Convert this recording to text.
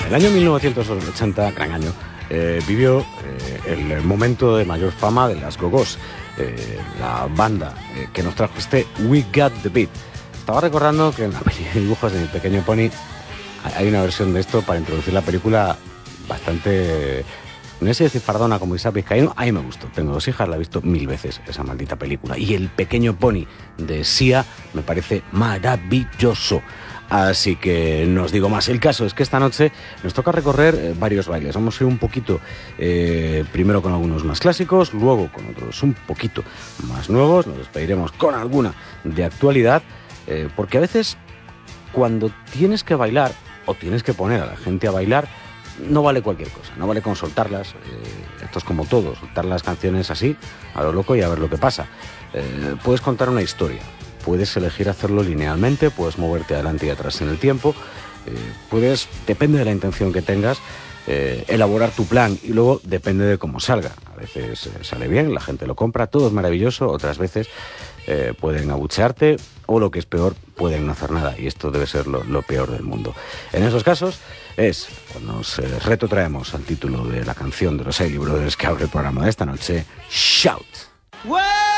El año 1980, gran año, vivió el momento de mayor fama de las Go-Go's, la banda que nos trajo este We Got the Beat. Estaba recordando que en la peli de dibujos de Mi Pequeño Pony hay una versión de esto para introducir la película bastante, no sé si decir fardona como Isaac Vizcaíno. A mí me gustó, tengo 2 hijas, la he visto 1000 veces esa maldita película. Y El Pequeño Pony de Sia me parece maravilloso. Así que no os digo más. El caso es que esta noche nos toca recorrer varios bailes. Vamos a ir un poquito, primero con algunos más clásicos, luego con otros un poquito más nuevos. Nos despediremos con alguna de actualidad, porque a veces cuando tienes que bailar o tienes que poner a la gente a bailar, no vale cualquier cosa, no vale con soltarlas. Esto es como todo, soltar las canciones así, a lo loco y a ver lo que pasa. Puedes contar una historia. Puedes elegir hacerlo linealmente, puedes moverte adelante y atrás en el tiempo, depende de la intención que tengas, elaborar tu plan y luego depende de cómo salga. A veces sale bien, la gente lo compra, todo es maravilloso, otras veces pueden abuchearte o lo que es peor, pueden no hacer nada y esto debe ser lo peor del mundo. En esos casos es cuando nos retrotraemos al título de la canción de los Ailey Brothers que abre el programa de esta noche, Shout. ¡Wow!